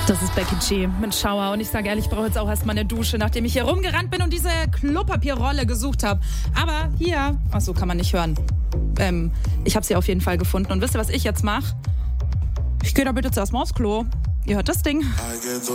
Das ist Becky G mit Schauer und ich sage ehrlich, ich brauche jetzt auch erstmal eine Dusche, nachdem ich hier rumgerannt bin und diese Klopapierrolle gesucht habe. Aber hier, achso, kann man nicht hören. Ich habe sie auf jeden Fall gefunden und wisst ihr, was ich jetzt mache? Ich gehe da bitte zuerst mal aufs Klo. Ihr hört das Ding.